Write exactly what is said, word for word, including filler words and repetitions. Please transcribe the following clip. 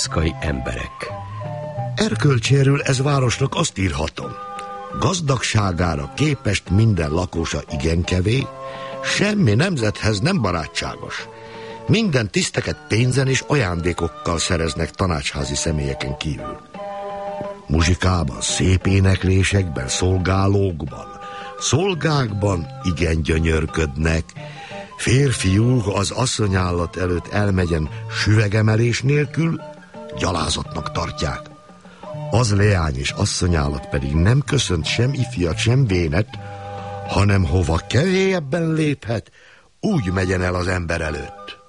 kanyszkai emberek. Erkölcséről ez városnak azt írhatom: gazdagságára képest minden lakósa igen kevés, semmi nemzethez nem barátságos. Minden tiszteket pénzen és ajándékokkal szereznek tanácsházi személyeken kívül. Muzsikában, szép éneklésekben, szolgálókban, szolgákban igen gyönyörködnek. Férfiú az asszonyállat előtt elmegyen süvegemelés nélkül, gyalázatnak tartják. Az leány és asszonyállat pedig nem köszönt sem ifjat, sem vénet, hanem hova kevélyebben léphet, úgy megyen el az ember előtt.